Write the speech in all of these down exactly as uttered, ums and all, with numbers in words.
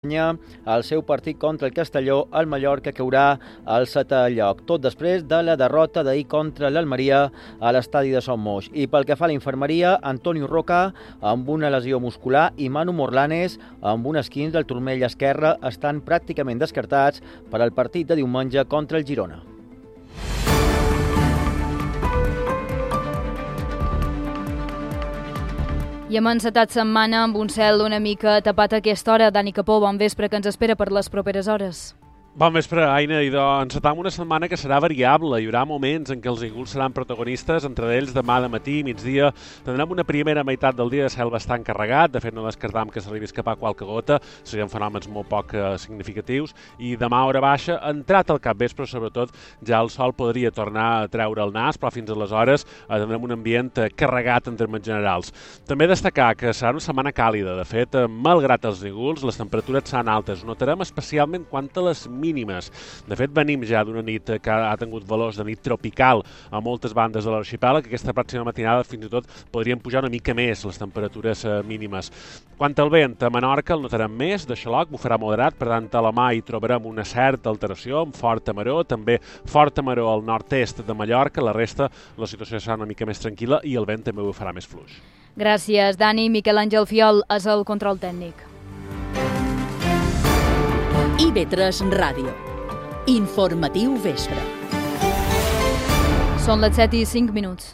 guanya el seu partit contra el Castelló, el Mallorca caurà al setè lloc, tot després de la derrota d'ahir contra l'Almeria a l'estadi de Son Moix. I pel que fa a la infermeria, Antonio Roca amb una lesió muscular i Manu Morlanes amb un esquinç del turmell esquerre estan pràcticament descartats per al partit de diumenge contra el Girona. I hem encetat setmana amb un cel una mica tapat a aquesta hora. Dani Capó, bon vespre, que ens espera per les properes hores. Bon vespre, Aina. Idò, encetam una setmana que serà variable. Hi haurà moments en què els iguls seran protagonistes, entre ells demà de matí, migdia. Tindrem una primera meitat del dia de cel bastant carregat. De fet, no descartam que s'arribi a escapar qualque gota. Serien fenòmens molt poc eh, significatius. I demà a hora baixa, entrat al capvespre, sobretot, ja el sol podria tornar a treure el nas, però fins aleshores eh, tindrem un ambient eh, carregat en termes generals. També destacar que serà una setmana càlida. De fet, eh, malgrat els iguls, les temperatures seran altes. Ho notarem especialment quant a les mínimes. De fet, venim ja d'una nit que ha tingut valors de nit tropical a moltes bandes de l'arxipèlag, que aquesta pròxima matinada fins i tot podrien pujar una mica més les temperatures mínimes. Quant al vent, a Menorca el notarem més, de xaloc, bufarà moderat, per tant a la mà hi trobarem una certa alteració, amb forta maror, també forta maror al nord-est de Mallorca, la resta la situació serà una mica més tranquil·la i el vent també bufarà més fluix. Gràcies, Dani. Miquel Àngel Fiol és el control tècnic. I V tres Ràdio. Informatiu vespre. Són les set i cinc minuts.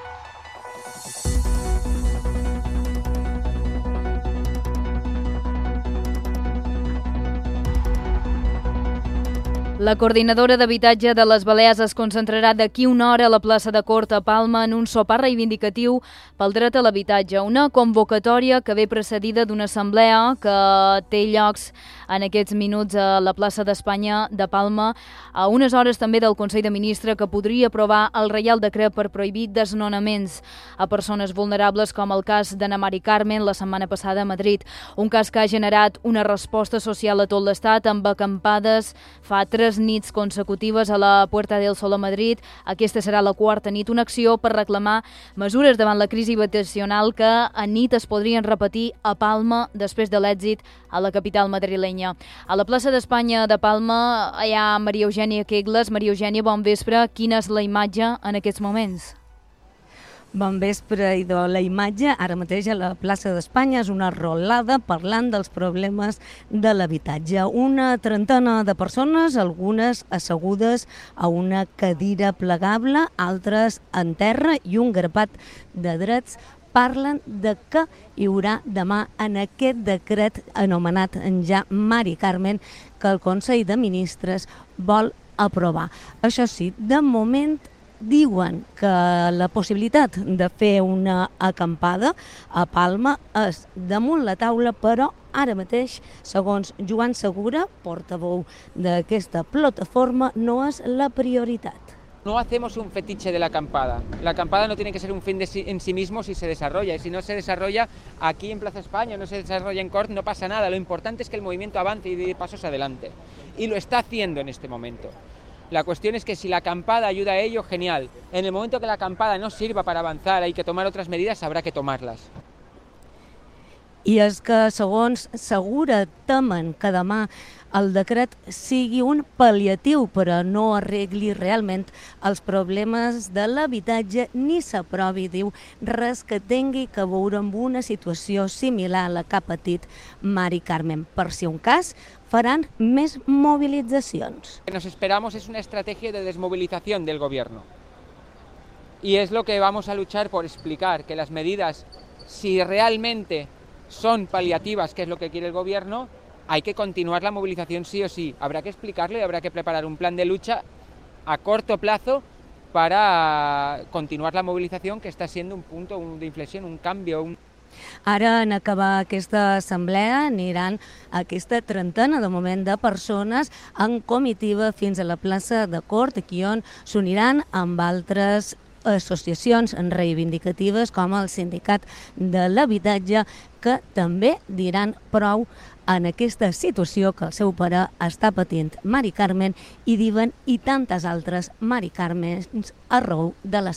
La coordinadora d'habitatge de les Balears es concentrarà d'aquí una hora a la plaça de Cort a Palma en un sopar reivindicatiu pel dret a l'habitatge. Una convocatòria que ve precedida d'una assemblea que té llocs en aquests minuts a la plaça d'Espanya de Palma, a unes hores també del Consell de Ministres, que podria aprovar el Reial Decret per prohibir desnonaments a persones vulnerables, com el cas d'Anna Mari Carmen la setmana passada a Madrid. Un cas que ha generat una resposta social a tot l'Estat, amb acampades fa tres nits consecutives a la Puerta del Sol a Madrid. Aquesta serà la quarta nit, una acció per reclamar mesures davant la crisi habitacional que a nit es podrien repetir a Palma després de l'èxit a la capital madrilenya. A la plaça d'Espanya de Palma hi ha Maria Eugènia Kegles. Maria Eugènia, bon vespre. Quina és la imatge en aquests moments? Bon vespre, idò. La imatge ara mateix a la plaça d'Espanya és una rolada parlant dels problemes de l'habitatge. Una trentena de persones, algunes assegudes a una cadira plegable, altres en terra, i un grapat de drets parlen de què hi haurà demà en aquest decret anomenat ja Mari Carmen, que el Consell de Ministres vol aprovar. Això sí, de moment diuen que la possibilitat de fer una acampada a Palma és damunt la taula, però ara mateix, segons Joan Segura, portaveu d'aquesta plataforma, no és la prioritat. No hacemos un fetiche de la acampada. La acampada no tiene que ser un fin de sí, en sí mismo si se desarrolla. Y si no se desarrolla aquí en Plaza España, no se desarrolla en Cort, no pasa nada. Lo importante es que el movimiento avance y dé pasos adelante. Y lo está haciendo en este momento. La cuestión es que si la acampada ayuda a ello, genial. En el momento que la acampada no sirva para avanzar, hay que tomar otras medidas, habrá que tomarlas. I és que, segons Segura, temen que demà el decret sigui un pal·liatiu, però no arregli realment els problemes de l'habitatge ni s'aprovi, diu, res que tingui que veure amb una situació similar a la que ha patit Mari Carmen. Per si un cas, faran més movilitzacions. Lo que nos esperamos es una estrategia de desmovilización del gobierno. Y es lo que vamos a luchar por explicar, que las medidas, si realmente son paliativas, que es lo que quiere el gobierno, hay que continuar la movilización sí o sí. Habrá que explicarlo y habrá que preparar un plan de lucha a corto plazo para continuar la movilización, que está siendo un punto de inflexión, un cambio. Un... Ara, en acabar aquesta assemblea, aniran aquesta trentena de moment de persones en comitiva fins a la plaça de Cort, aquí on s'uniran amb altres associacions reivindicatives com el Sindicat de l'Habitatge, que també diran prou en aquesta situació que el seu pare està patint Mari Carmen i diuen i tantes altres Mari Carmens arreu de l'Estat.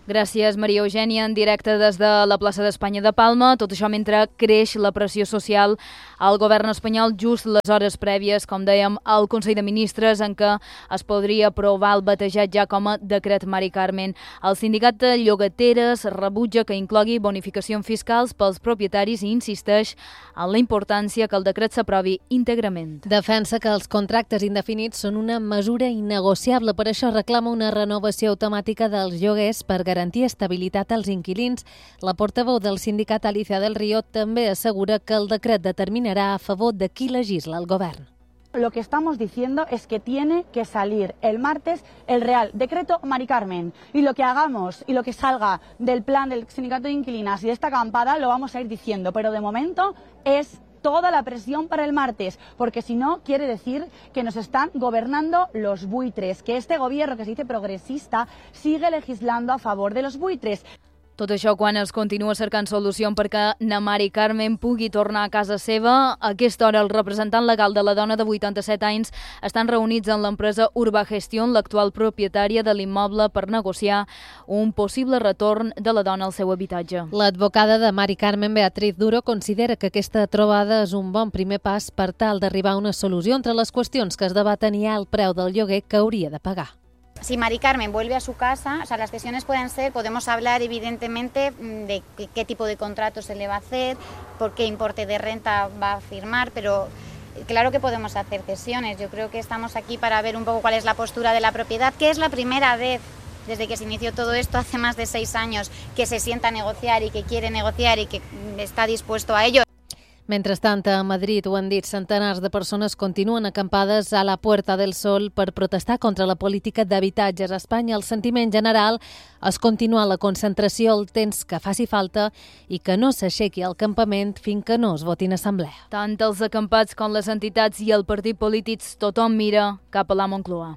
Gràcies, Maria Eugènia, en directe des de la plaça d'Espanya de Palma. Tot això mentre creix la pressió social al govern espanyol just les hores prèvies, com dèiem, al Consell de Ministres, en què es podria aprovar el batejat ja com a decret Mari Carmen. El sindicat de llogateres rebutja que inclogui bonificacions fiscals pels propietaris i insisteix en la importància que el decret s'aprovi íntegrament. Defensa que els contractes indefinits són una mesura innegociable, per això reclama una renovació automàtica dels lloguers per garantir estabilitat als inquilins. La portaveu del sindicat, Alicia del Río, també assegura que el decret determinarà a favor de qui legisla el govern. Lo que estamos diciendo es que tiene que salir el martes el Real Decreto Mari Carmen, y lo que hagamos y lo que salga del plan del sindicato de inquilinas y de esta acampada lo vamos a ir diciendo, pero de momento es toda la presión para el martes, porque si no quiere decir que nos están gobernando los buitres, que este gobierno que se dice progresista sigue legislando a favor de los buitres. Tot això quan es continua cercant solució perquè na Mari Carmen pugui tornar a casa seva. A aquesta hora el representant legal de la dona de vuitanta-set anys estan reunits en l'empresa Urbagestión, l'actual propietària de l'immoble, per negociar un possible retorn de la dona al seu habitatge. L'advocada de Mari Carmen, Beatriz Duro, considera que aquesta trobada és un bon primer pas per tal d'arribar a una solució entre les qüestions que es debaten i el preu del lloguer que hauria de pagar. Si Mari Carmen vuelve a su casa, o sea, las cesiones pueden ser, podemos hablar evidentemente de qué tipo de contrato se le va a hacer, por qué importe de renta va a firmar, pero claro que podemos hacer cesiones. Yo creo que estamos aquí para ver un poco cuál es la postura de la propiedad, que es la primera vez desde que se inició todo esto, hace más de seis años, que se sienta a negociar y que quiere negociar y que está dispuesto a ello. Mentrestant, a Madrid, ho han dit, centenars de persones continuen acampades a la Puerta del Sol per protestar contra la política d'habitatges a Espanya. El sentiment general és continuar la concentració el temps que faci falta i que no s'aixequi el campament fins que no es voti en assemblea. Tant els acampats com les entitats i el partit polítics, tothom mira cap a la Moncloa.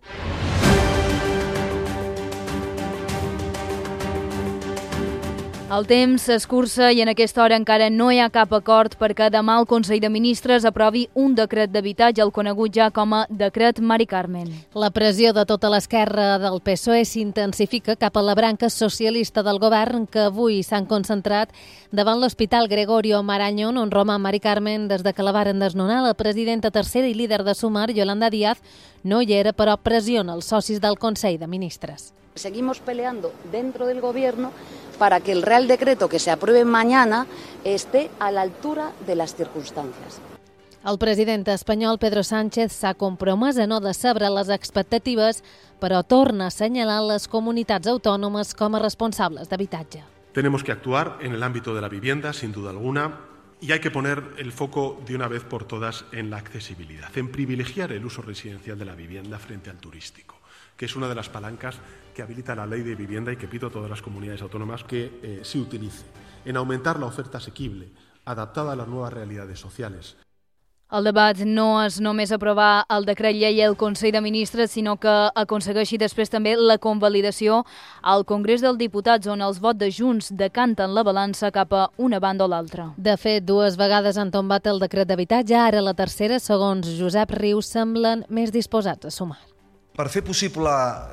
El temps s'escurça i en aquesta hora encara no hi ha cap acord perquè demà el Consell de Ministres aprovi un decret d'habitatge, el conegut ja com a decret Mari Carmen. La pressió de tota l'esquerra del P S O E s'intensifica cap a la branca socialista del govern, que avui s'han concentrat davant l'Hospital Gregorio Marañón, on roman Mari Carmen des de que la varen desnonar. La presidenta tercera i líder de Sumar, Yolanda Díaz, no hi era, però pressiona els socis del Consell de Ministres. Seguimos peleando dentro del gobierno para que el Real Decreto que se apruebe mañana esté a la altura de las circunstancias. El president espanyol Pedro Sánchez s'ha compromès a no decebre les expectatives, però torna a assenyalar les comunitats autònomes com a responsables d'habitatge. Tenemos que actuar en el ámbito de la vivienda, sin duda alguna, y hay que poner el foco de una vez por todas en la accesibilidad, en privilegiar el uso residencial de la vivienda frente al turístico, que es una de las palancas que habilita la ley de vivienda y que pido a todas las comunidades autónomas que eh, se utilice, en aumentar la oferta asequible, adaptada a las nuevas realidades sociales. El debat no és només aprovar el decret llei al Consell de Ministres, sinó que aconsegueixi després també la convalidació al Congrés dels Diputats, on els vots de Junts decanten la balança cap a una banda o l'altra. De fet, dues vegades han tombat el decret d'habitatge, ara la tercera, segons Josep Rius, semblen més disposats a sumar. Per fer possible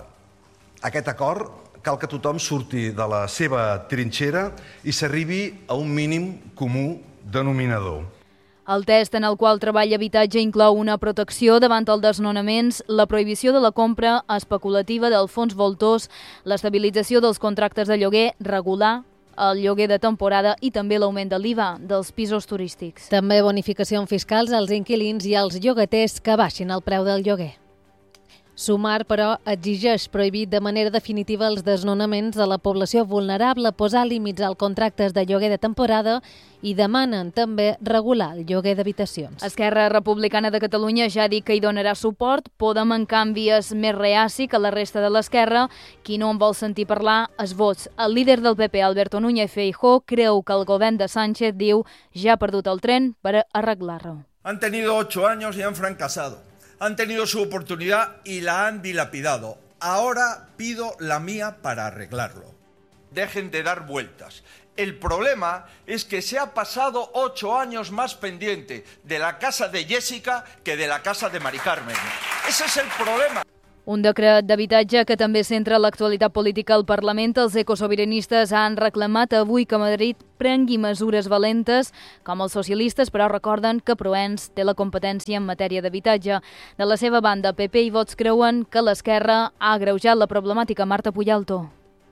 aquest acord, cal que tothom surti de la seva trinxera i s'arribi a un mínim comú denominador. El test en el qual treballa habitatge inclou una protecció davant els desnonaments, la prohibició de la compra especulativa del fons voltors, l'estabilització dels contractes de lloguer, regular el lloguer de temporada i també l'augment de l'I V A dels pisos turístics. També bonificacions fiscals als inquilins i als llogaters que baixin el preu del lloguer. Sumar, però, exigeix prohibir de manera definitiva els desnonaments de la població vulnerable, posar límits als contractes de lloguer de temporada i demanen també regular el lloguer d'habitacions. Esquerra Republicana de Catalunya ja ha dit que hi donarà suport. Podem, en canvi, és més reaci que la resta de l'esquerra. Qui no en vol sentir parlar és Vox. El líder del P P, Alberto Núñez Feijóo, creu que el govern de Sánchez, diu, ja ha perdut el tren per arreglar-lo. Han tenido ocho años y han fracasado. Han tenido su oportunidad y la han dilapidado. Ahora pido la mía para arreglarlo. Dejen de dar vueltas. El problema es que se ha pasado ocho años más pendiente de la casa de Jessica que de la casa de Mari Carmen. Ese es el problema. Un decret d'habitatge que també centra l'actualitat política al Parlament. Els ecosobiranistes han reclamat avui que Madrid prengui mesures valentes, com els socialistes, però recorden que Proens té la competència en matèria d'habitatge. De la seva banda, P P i Vox creuen que l'esquerra ha agreujat la problemàtica. Marta Puyalto.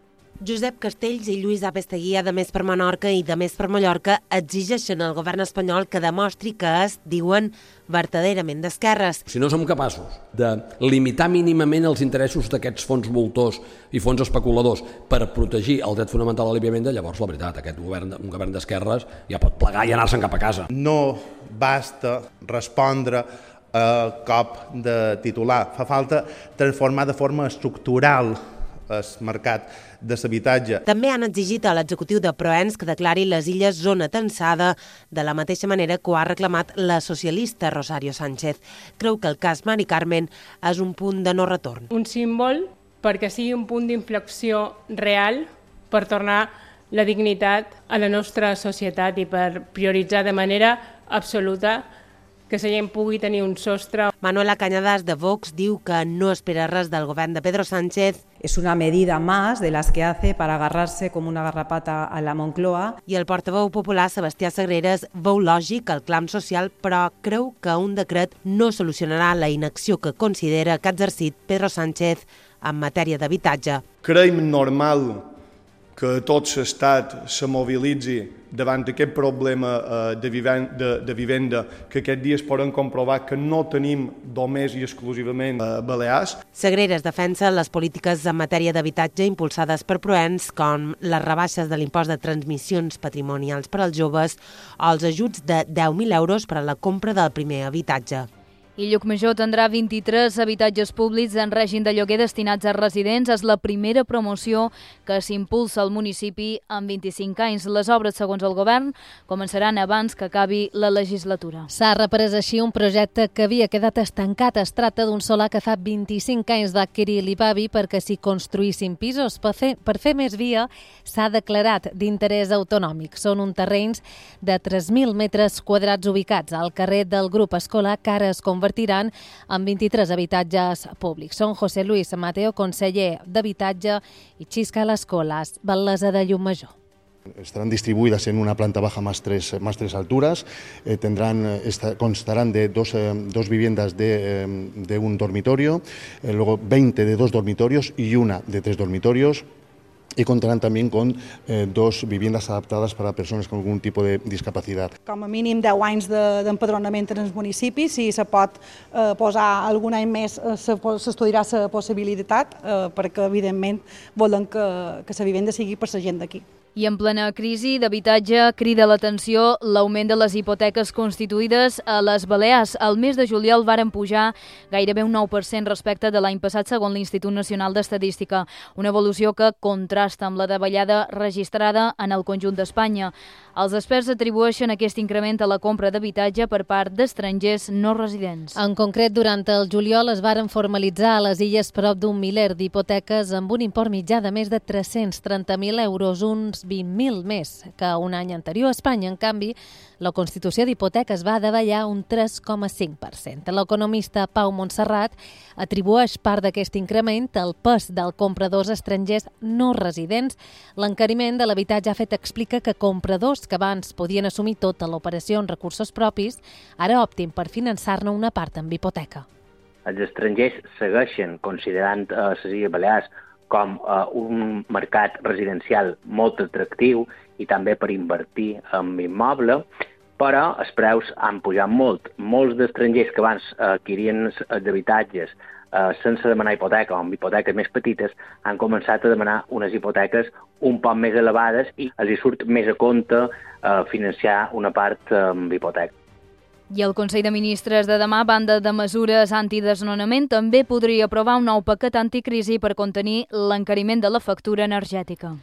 Josep Castells i Lluís Apesteguia, de Més per Menorca i de Més per Mallorca, exigeixen al govern espanyol que demostri que es, diuen, verdaderament d'esquerres. Si no som capaços de limitar mínimament els interessos d'aquests fons voltors i fons especuladors per protegir el dret fonamental a la vivenda, llavors, la veritat, aquest govern, un govern d'esquerres ja pot plegar i anar-se'n cap a casa. No basta respondre a cop de titular. Fa falta transformar de forma estructural el mercat de l'habitatge. També han exigit a l'executiu de Proens que declari les illes zona tensada de la mateixa manera que ho ha reclamat la socialista Rosario Sánchez. Creu que el cas Mari Carmen és un punt de no retorn. Un símbol perquè sigui un punt d'inflexió real per tornar la dignitat a la nostra societat i per prioritzar de manera absoluta que la gent pugui tenir un sostre. Manuela Cañadas, de Vox, diu que no espera res del govern de Pedro Sánchez. Es una medida más de las que hace para agarrarse como una garrapata a la Moncloa. I el portaveu popular, Sebastià Sagreras, veu lògic el clam social, però creu que un decret no solucionarà la inacció que considera que ha exercit Pedro Sánchez en matèria d'habitatge. Creiem normal que tot l'Estat se mobilitzi davant d'aquest problema de vivenda, de vivenda que aquests dies poden comprovar que no tenim només i exclusivament a Balears. Sagreras defensa les polítiques en matèria d'habitatge impulsades per Proens, com les rebaixes de l'impost de transmissions patrimonials per als joves o els ajuts de deu mil euros per a la compra del primer habitatge. I Llucmajor tindrà vint-i-tres habitatges públics en règim de lloguer destinats a residents. És la primera promoció que s'impulsa al municipi en vint-i-cinc anys. Les obres, segons el govern, començaran abans que acabi la legislatura. S'ha reprès així un projecte que havia quedat estancat. Es tracta d'un solar que fa vint-i-cinc anys va adquirir l'Ibavi perquè s'hi construïssin pisos. Per fer, per fer més via, s'ha declarat d'interès autonòmic. Són uns terrenys de tres mil metres quadrats ubicats al carrer del Grup Escola, que ara es convertiran en vint-i-tres habitatges públics. Són José Luis Mateo, conseller d'Habitatge, i Xisca Las Colas, batllessa de Llucmajor. Estarán distribuidas en una planta baja más tres, más tres alturas, eh, tendrán, esta, constarán de dos, eh, dos viviendas de, eh, de un dormitorio, eh, luego veinte de dos dormitorios y una de tres dormitorios. Y contarán también con eh, dos viviendas adaptadas para personas con algún tipo de discapacidad. Com a mínim deu anys d'empadronament en els municipis, si se pot eh, posar algun any més, eh, s'estudiarà la possibilitat, eh, perquè evidentment volen que, que la vivenda sigui per la gent d'aquí. I en plena crisi d'habitatge crida l'atenció l'augment de les hipoteques constituïdes a les Balears. Al mes de juliol varen pujar gairebé un nou per cent respecte de l'any passat, segons l'Institut Nacional d'Estadística, una evolució que contrasta amb la davallada registrada en el conjunt d'Espanya. Els experts atribueixen aquest increment a la compra d'habitatge per part d'estrangers no residents. En concret, durant el juliol es varen formalitzar a les illes prop d'un miler d'hipoteques amb un import mitjà de més de tres-cents trenta mil euros, uns vint mil més que un any anterior. A Espanya, en canvi, la constitució d'hipoteques va davallar un tres coma cinc per cent. L'economista Pau Montserrat atribueix part d'aquest increment al pes dels compradors estrangers no residents. L'encariment de l'habitatge ha fet explica que compradors que abans podien assumir tota l'operació en recursos propis, ara optin per finançar-ne una part amb hipoteca. Els estrangers segueixen considerant eh, les Illes Balears com eh, un mercat residencial molt atractiu i també per invertir en immoble, però els preus han pujat molt. Molts d'estrangers que abans adquirien els habitatges eh, sense demanar hipoteca o amb hipoteques més petites han començat a demanar unes hipoteques un poc més elevades i els hi surt més a compte eh, financiar una part amb hipoteca. I el Consell de Ministres de demà, a banda de mesures antidesnonament, també podria aprovar un nou paquet anticrisi per contenir l'encariment de la factura energètica.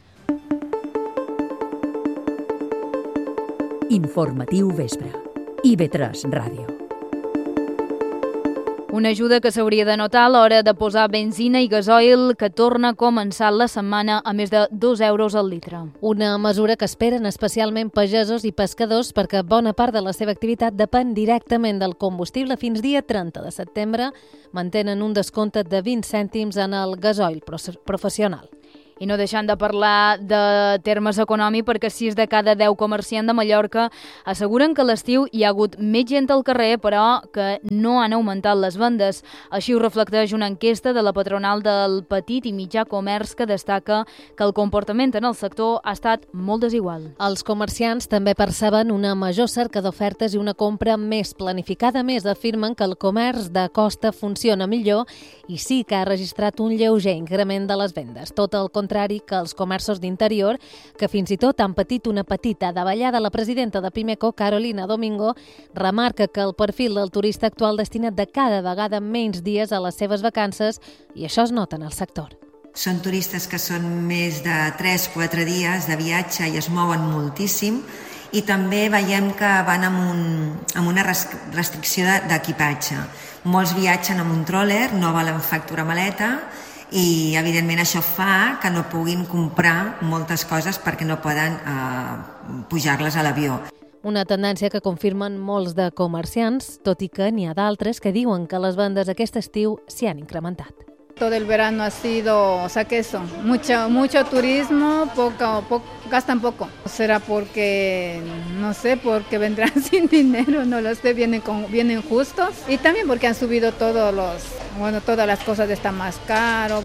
Informatiu vespre. I ve tres Ràdio. Una ajuda que s'hauria de notar a l'hora de posar benzina i gasoil, que torna a començar la setmana a més de dos euros al litre. Una mesura que esperen especialment pagesos i pescadors perquè bona part de la seva activitat depèn directament del combustible. Fins dia trenta de setembre mantenen un descompte de vint cèntims en el gasoil professional. I no deixant de parlar de termes econòmics, perquè sis de cada deu comerciants de Mallorca asseguren que a l'estiu hi ha hagut més gent al carrer, però que no han augmentat les vendes. Així ho reflecteix una enquesta de la patronal del petit i mitjà comerç, que destaca que el comportament en el sector ha estat molt desigual. Els comerciants també perceben una major cerca d'ofertes i una compra més planificada. Més afirmen que el comerç de costa funciona millor i sí que ha registrat un lleuger increment de les vendes. Tot el contrari que els comerços d'interior, que fins i tot han patit una petita davallada. La presidenta de Pimeco, Carolina Domingo, remarca que el perfil del turista actual destina de cada vegada menys dies a les seves vacances i això es nota en el sector. Són turistes que són més de tres a quatre dies de viatge i es mouen moltíssim, i també veiem que van amb, un, amb una restricció d'equipatge. Molts viatgen amb un tròler, no volen facturar maleta, i evidentment això fa que no puguin comprar moltes coses perquè no poden eh, pujar-les a l'avió. Una tendència que confirmen molts de comerciants, tot i que n'hi ha d'altres que diuen que les vendes aquest estiu s'hi han incrementat. Todo el verano ha sido, o sea que eso, mucho, mucho turismo, poco, poco, gastan poco. Será porque, no sé, porque vendrán sin dinero, no lo sé, vienen, con, vienen justos. Y también porque han subido todos los, bueno, todas las cosas están más caro.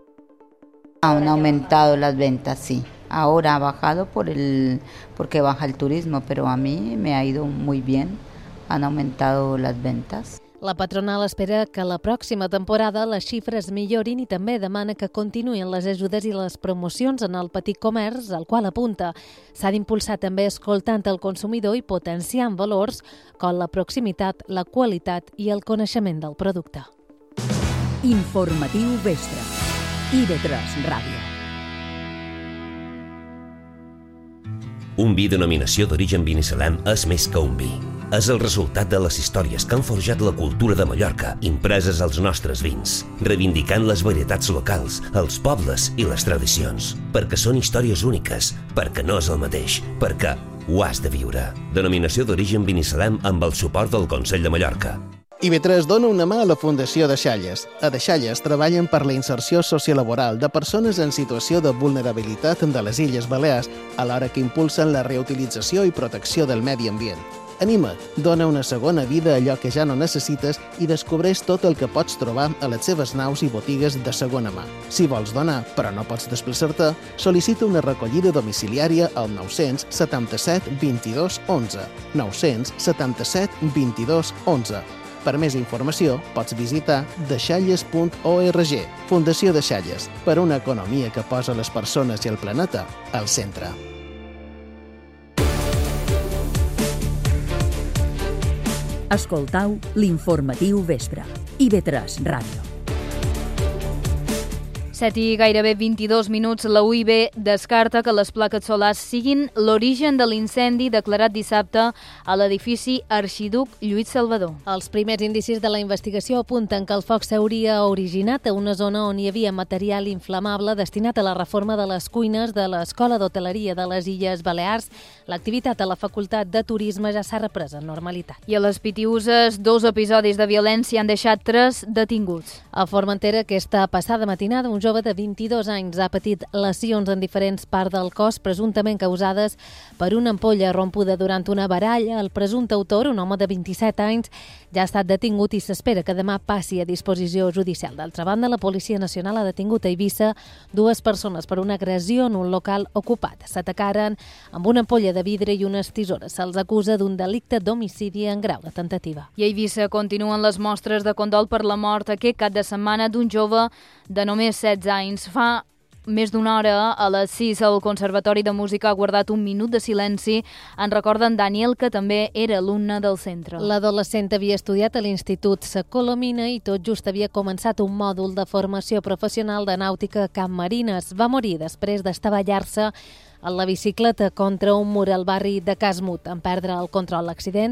Han aumentado las ventas, sí. Ahora ha bajado por el, porque baja el turismo, pero a mí me ha ido muy bien. Han aumentado las ventas. La patronal espera que la pròxima temporada les xifres millorin i també demana que continuïn les ajudes i les promocions en el petit comerç, al qual apunta. S'ha d'impulsar també escoltant el consumidor i potenciant valors com la proximitat, la qualitat i el coneixement del producte. Informatiu Vespre. I V tres Ràdio. Un vi denominació d'origen Binissalem és més que un vi. És el resultat de les històries que han forjat la cultura de Mallorca, impreses als nostres vins, reivindicant les varietats locals, els pobles i les tradicions. Perquè són històries úniques, perquè no és el mateix, perquè ho has de viure. Denominació d'origen Binissalem amb el suport del Consell de Mallorca. I V tres dona una mà a la Fundació Deixalles. A Deixalles treballen per la inserció sociolaboral de persones en situació de vulnerabilitat de les Illes Balears, alhora que impulsen la reutilització i protecció del medi ambient. Anima't, dona una segona vida a allò que ja no necessites i descobreix tot el que pots trobar a les seves naus i botigues de segona mà. Si vols donar, però no pots desplaçar-te, sol·licita una recollida domiciliària al nou-cents setanta-set vint-i-dos onze. nou-cents setanta-set vint-i-dos onze. Per més informació, pots visitar deixalles punt org. Fundació Deixalles, per una economia que posa les persones i el planeta al centre. Escoltau l'informatiu Vespre. I V tres Ràdio. set i gairebé vint-i-dos minuts, la U I B descarta que les plaques solars siguin l'origen de l'incendi declarat dissabte a l'edifici Arxiduc Lluís Salvador. Els primers indicis de la investigació apunten que el foc s'hauria originat a una zona on hi havia material inflamable destinat a la reforma de les cuines de l'Escola d'Hoteleria de les Illes Balears. L'activitat a la Facultat de Turisme ja s'ha reprès en normalitat. I a les Pitiüses, dos episodis de violència han deixat tres detinguts. A Formentera, aquesta passada matinada, un jove de vint-i-dos anys ha patit lesions en diferents parts del cos, presumptament causades per una ampolla rompuda durant una baralla. El presumpte autor, un home de vint-i-set anys, ja ha estat detingut i s'espera que demà passi a disposició judicial. D'altra banda, la Policia Nacional ha detingut a Eivissa dues persones per una agressió en un local ocupat. S'atacaren amb una ampolla de vidre i unes tisores. Se'ls acusa d'un delicte d'homicidi en grau de tentativa. I a Eivissa continuen les mostres de condol per la mort aquest cap de setmana d'un jove de només setze anys. Fa més d'una hora, a les sis, el Conservatori de Música ha guardat un minut de silenci en record d'en Daniel, que també era alumne del centre. L'adolescent havia estudiat a l'Institut Sa Colomina i tot just havia començat un mòdul de formació professional de nàutica a Camp Marines. Va morir després d'estavellar-se en la bicicleta contra un mur al barri de Casmut. En perdre el control, l'accident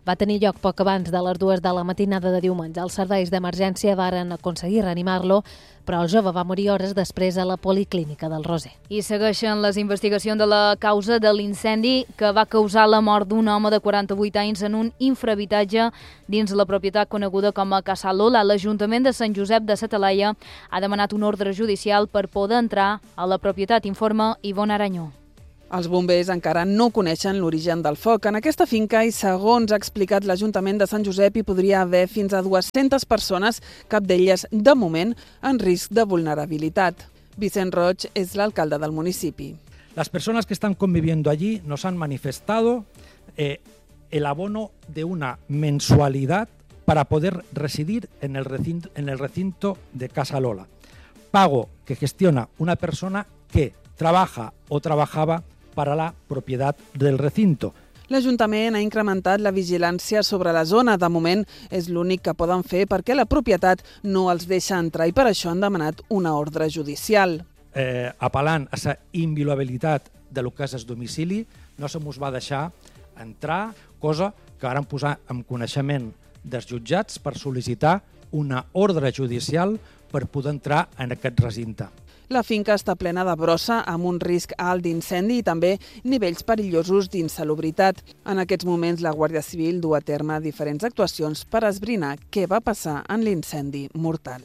va tenir lloc poc abans de les dues de la matinada de diumenge. Els serveis d'emergència varen aconseguir reanimar-lo, però el jove va morir hores després a la Policlínica del Roser. I segueixen les investigacions de la causa de l'incendi que va causar la mort d'un home de quaranta-vuit anys en un infrahabitatge dins la propietat coneguda com a Casa Lola. L'Ajuntament de Sant Josep de sa Talaia ha demanat un ordre judicial per poder entrar a la propietat, informa Ivonne Aranyó. Els bombers encara no coneixen l'origen del foc. En aquesta finca, i segons ha explicat l'Ajuntament de Sant Josep, hi podria haver fins a dues-centes persones, cap d'elles, de moment, en risc de vulnerabilitat. Vicent Roig és l'alcalde del municipi. Las personas que están conviviendo allí nos han manifestado eh, el abono de una mensualidad para poder residir en el recinto, en el recinto de Casa Lola. Pago que gestiona una persona que trabaja o trabajaba para la propiedad del recinto. L'Ajuntament ha incrementat la vigilància sobre la zona. De moment és l'únic que poden fer perquè la propietat no els deixa entrar i per això han demanat una ordre judicial. Eh, apel·lant a la inviolabilitat de lo que és el domicili, no se mos va deixar entrar, cosa que varen posar en coneixement dels jutjats per sol·licitar una ordre judicial per poder entrar en aquest recinte. La finca està plena de brossa, amb un risc alt d'incendi i també nivells perillosos d'insalubritat. En aquests moments, la Guàrdia Civil du a terme diferents actuacions per esbrinar què va passar en l'incendi mortal.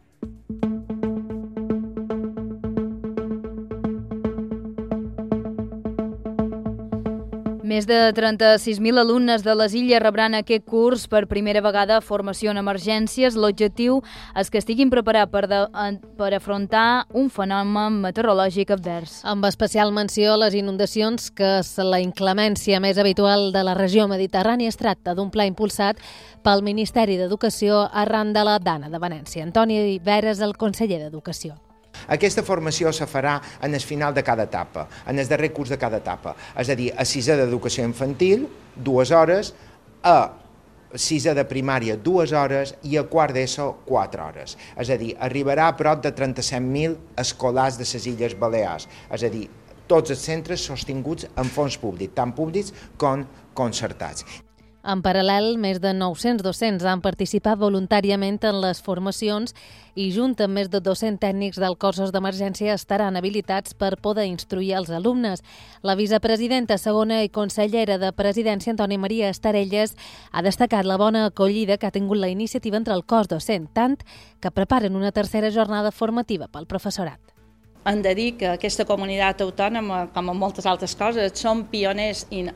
Més de trenta-sis mil alumnes de les Illes rebran aquest curs per primera vegada formació en emergències. L'objectiu és que estiguin preparats per, de, per afrontar un fenomen meteorològic advers. Amb especial menció a les inundacions, que és la inclemència més habitual de la regió mediterrània. Es tracta d'un pla impulsat pel Ministeri d'Educació arran de la Dana de Venècia. Antoni Veres, el conseller d'Educació. Aquesta formació se farà en el final de cada etapa, en el darrer curs de cada etapa. És a dir, a sisè d'educació infantil, dues hores, a sisè de primària, dues hores, i a quart d'ESO, quatre hores. És a dir, arribarà a prop de trenta-set mil escolars de les Illes Balears. És a dir, tots els centres sostinguts amb fons públics, tant públics com concertats. En paral·lel, més de nou-cents docents han participat voluntàriament en les formacions i junt amb més de dos-cents tècnics del cossos d'emergència estaran habilitats per poder instruir els alumnes. La vicepresidenta segona i consellera de Presidència, Antònia Maria Estarelles, ha destacat la bona acollida que ha tingut la iniciativa entre el cos docent, tant que preparen una tercera jornada formativa pel professorat. Hem de dir que aquesta comunitat autònoma, com en moltes altres coses, són pioners en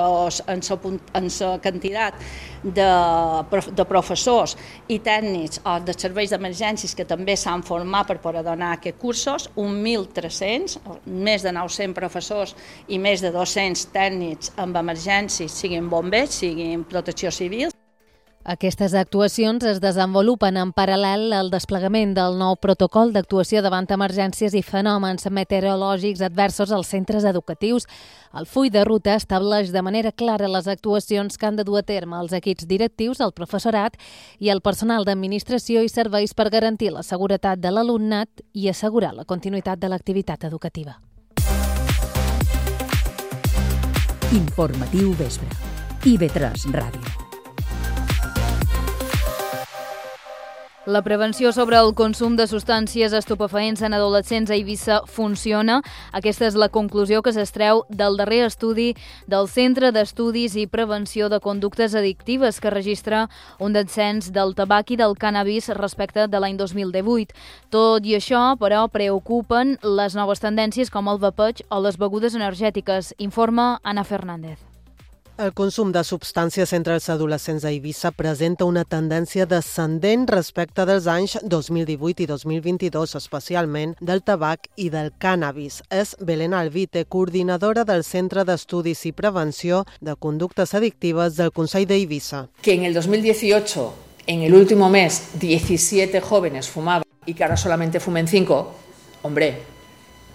la quantitat de, de professors i tècnics o de serveis d'emergències que també s'han format per poder donar aquests cursos, un mil tres-cents, més de nou-cents professors i més de dos-cents tècnics amb emergències, siguin bombers, siguin protecció civil. Aquestes actuacions es desenvolupen en paral·lel al desplegament del nou protocol d'actuació davant emergències i fenòmens meteorològics adversos als centres educatius. El full de ruta estableix de manera clara les actuacions que han de dur a terme els equips directius, el professorat i el personal d'administració i serveis per garantir la seguretat de l'alumnat i assegurar la continuïtat de l'activitat educativa. Informatiu vespre. I ve tres Ràdio. La prevenció sobre el consum de substàncies estupefaents en adolescents a Eivissa funciona. Aquesta és la conclusió que s'extreu del darrer estudi del Centre d'Estudis i Prevenció de Conductes Addictives, que registra un descens del tabac i del cànnabis respecte de l'any dos mil divuit. Tot i això, però, preocupen les noves tendències com el vapeig o les begudes energètiques, informa Ana Fernández. El consum de substàncies entre els adolescents a Eivissa presenta una tendència descendent respecte dels anys dos mil divuit i dos mil vint-i-dos, especialment del tabac i del cànnabis. És Belén Alvite, coordinadora del Centre d'Estudis i Prevenció de Conductes Adictives del Consell de Eivissa. Que en el dos mil dieciocho, en el último mes, diecisiete jóvenes fumaban y que ahora solamente fumen cinco, hombre,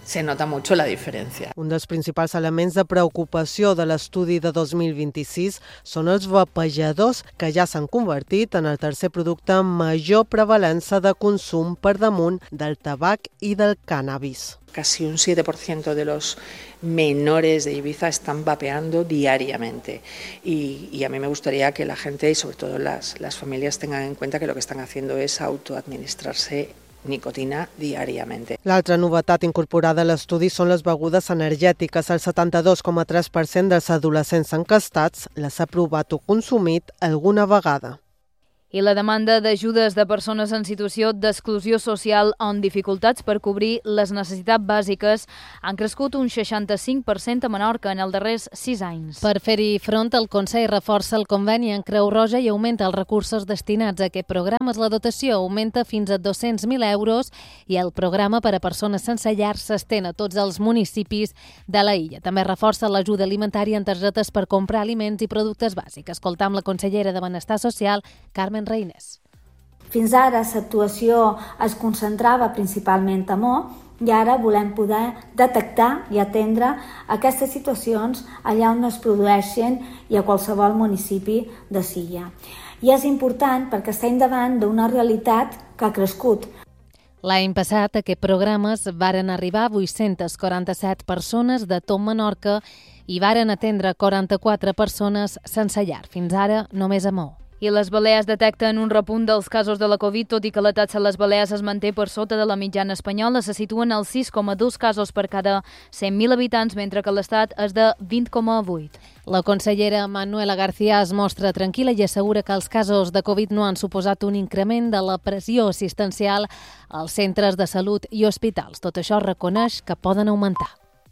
se nota mucho la diferencia. Un dels principals elements de preocupació de l'estudi de dos mil vint-i-sis són els vapejadors, que ja s'han convertit en el tercer producte amb major prevalença de consum per damunt del tabac i del cànnabis. Casi un siete por ciento de los menores de Ibiza están vapeando diariamente y, y a mí me gustaría que la gente y sobre todo las, las familias tengan en cuenta que lo que están haciendo es autoadministrarse nicotina diàriament. L'altra novetat incorporada a l'estudi són les begudes energètiques. El setanta-dos coma tres per cent dels adolescents encastats les ha provat o consumit alguna vegada. I la demanda d'ajudes de persones en situació d'exclusió social o amb dificultats per cobrir les necessitats bàsiques han crescut un seixanta-cinc per cent a Menorca en els darrers sis anys. Per fer-hi front, el Consell reforça el conveni en Creu Roja i augmenta els recursos destinats a aquest programa. La dotació augmenta fins a dos-cents mil euros i el programa per a persones sense llar s'estén a tots els municipis de la illa. També reforça l'ajuda alimentària en targetes per comprar aliments i productes bàsics. Escoltam la consellera de Benestar Social, Carmen Reines. Fins ara l'actuació es concentrava principalment a Mo i ara volem poder detectar i atendre aquestes situacions allà on es produeixen i a qualsevol municipi de Silla. I és important perquè estem davant d'una realitat que ha crescut. L'any passat, aquest programes varen arribar a vuit-centes quaranta-set persones de tot Menorca i varen atendre quaranta-quatre persones sense llar. Fins ara, només a Mo. I les Balears detecten un repunt dels casos de la Covid, tot i que la taxa a les Balears es manté per sota de la mitjana espanyola. Se situen als sis coma dos casos per cada cent mil habitants, mentre que l'Estat és de vint coma vuit. La consellera Manuela García es mostra tranquil·la i assegura que els casos de Covid no han suposat un increment de la pressió assistencial als centres de salut i hospitals. Tot això reconeix que poden augmentar.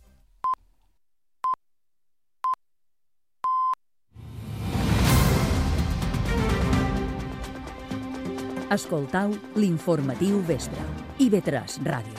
Escoltau l'informatiu vespre. I ve tres Ràdio.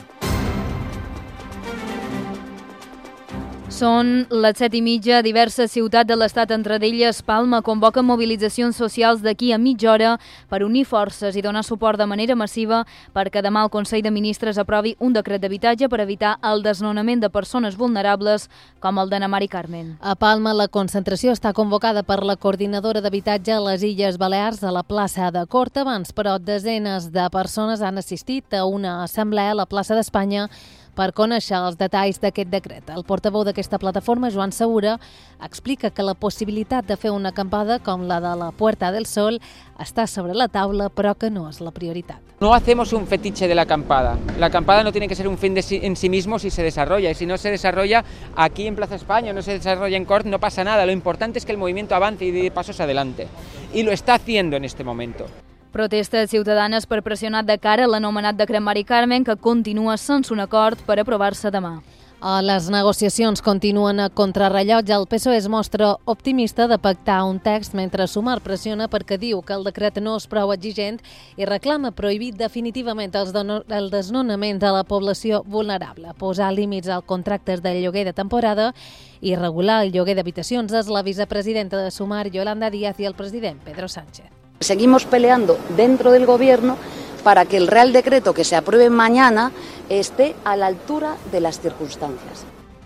Són les set i mitja. Diverses ciutats de l'estat, entre d'elles Palma, convoquen mobilitzacions socials d'aquí a mitja hora per unir forces i donar suport de manera massiva perquè demà el Consell de Ministres aprovi un decret d'habitatge per evitar el desnonament de persones vulnerables com el de na Mari Carmen. A Palma, la concentració està convocada per la coordinadora d'habitatge a les Illes Balears a la plaça de Cort. Abans, però, desenes de persones han assistit a una assemblea a la plaça d'Espanya per conèixer els detalls d'aquest decret. El portaveu d'aquesta plataforma, Joan Segura, explica que la possibilitat de fer una acampada com la de la Puerta del Sol està sobre la taula, però que no és la prioritat. No hacemos un fetiche de la acampada. La acampada no tiene que ser un fin de sí, en sí mismo si se desarrolla. Y si no se desarrolla aquí en Plaza España, no se desarrolla en Cort, no pasa nada. Lo importante es que el movimiento avance y dé pasos adelante. Y lo está haciendo en este momento. Protestes ciutadanes per pressionar de cara a l'anomenat decret Mari Carmen, que continua sense un acord per aprovar-se demà. Les negociacions continuen a contrarrellotge. El P S O E es mostra optimista de pactar un text, mentre Sumar pressiona perquè diu que el decret no és prou exigent i reclama prohibir definitivament el desnonament de la població vulnerable, posar límits als contractes de lloguer de temporada i regular el lloguer d'habitacions. És la vicepresidenta de Sumar, Yolanda Díaz, i el president, Pedro Sánchez. Seguimos peleando dentro del Gobierno para que el Real Decreto que se apruebe mañana esté a la altura de las circunstancias.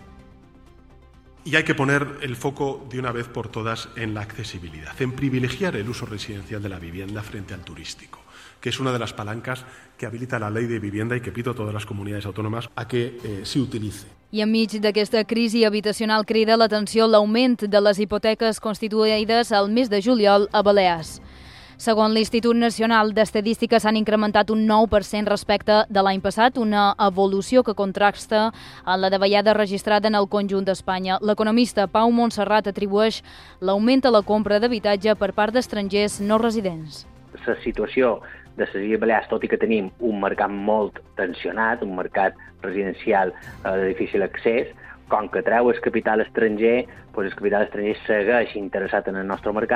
Y hay que poner el foco de una vez por todas en la accesibilidad, en privilegiar el uso residencial de la vivienda frente al turístico, que es una de las palancas que habilita la Ley de Vivienda y que pido a todas las comunidades autónomas a que eh, se utilice. I enmig d'aquesta crisi habitacional crida l'atenció l'augment de les hipoteques constituïdes al mes de juliol a Balears. Segons l'Institut Nacional d'Estadística, s'han incrementat un nou per cent respecte de l'any passat, una evolució que contrasta amb la davallada registrada en el conjunt d'Espanya. L'economista Pau Montserrat atribueix l'augment a la compra d'habitatge per part d'estrangers no residents. La situació de les Illes Balears, tot i que tenim un mercat molt tensionat, un mercat residencial de difícil accés, com que treu el capital estranger, doncs el capital estranger segueix interessat en el nostre mercat,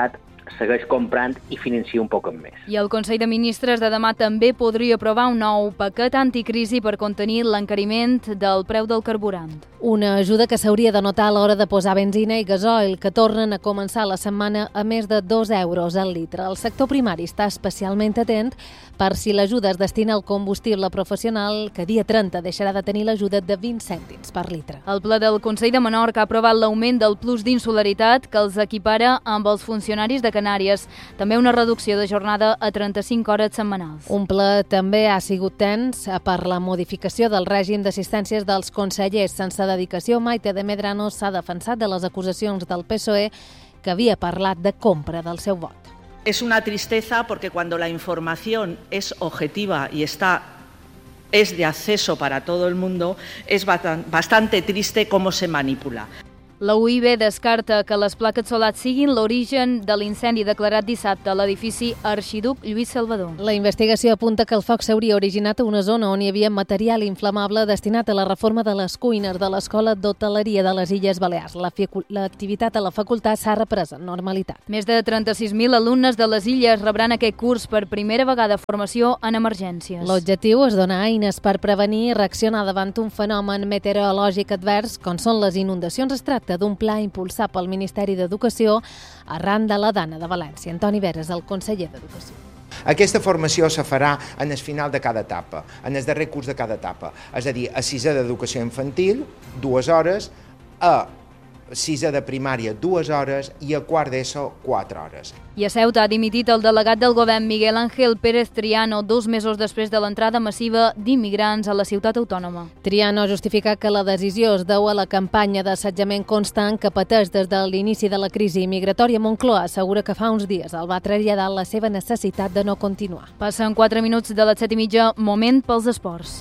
segueix comprant i financia un poc més. I el Consell de Ministres de demà també podria aprovar un nou paquet anticrisi per contenir l'encariment del preu del carburant. Una ajuda que s'hauria de notar a l'hora de posar benzina i gasoil, que tornen a començar la setmana a més de dos euros al litre. El sector primari està especialment atent per si l'ajuda es destina al combustible professional, que dia trenta deixarà de tenir l'ajuda de vint cèntims per litre. El ple del Consell de Menorca ha aprovat l'augment del plus d'insularitat que els equipara amb els funcionaris de Canàries. També una reducció de jornada a trenta-cinc hores setmanals. Un ple també ha sigut tens per la modificació del règim d'assistències dels consellers. Sense dedicació, Maite de Medrano s'ha defensat de les acusacions del P S O E, que havia parlat de compra del seu vot. Es una tristeza porque cuando la información es objetiva y está, es de acceso para todo el mundo, es bastante triste cómo se manipula. La U I B descarta que les plaques solars siguin l'origen de l'incendi declarat dissabte a l'edifici Arxiduc Lluís Salvador. La investigació apunta que el foc s'hauria originat a una zona on hi havia material inflamable destinat a la reforma de les cuines de l'Escola d'Hoteleria de les Illes Balears. L'activitat a la facultat s'ha reprès en normalitat. Més de trenta-sis mil alumnes de les illes rebran aquest curs per primera vegada formació en emergències. L'objectiu és donar eines per prevenir i reaccionar davant un fenomen meteorològic advers, com són les inundacions. Es tracta d'un pla impulsat pel Ministeri d'Educació arran de la Dana de València. Antoni Veres, el conseller d'Educació. Aquesta formació se farà en el final de cada etapa, en el darrer curs de cada etapa. És a dir, a sisè d'educació infantil, dues hores, a sisè de primària, dues hores, i a quart d'ESO, quatre hores. I a Ceuta ha dimitit el delegat del govern Miguel Ángel Pérez Triano dos mesos després de l'entrada massiva d'immigrants a la ciutat autònoma. Triano justifica que la decisió es deu a la campanya d'assetjament constant que pateix des de l'inici de la crisi migratòria. Moncloa assegura que fa uns dies el va traslladar la seva necessitat de no continuar. Passen quatre minuts de les set i mitja, moment pels esports.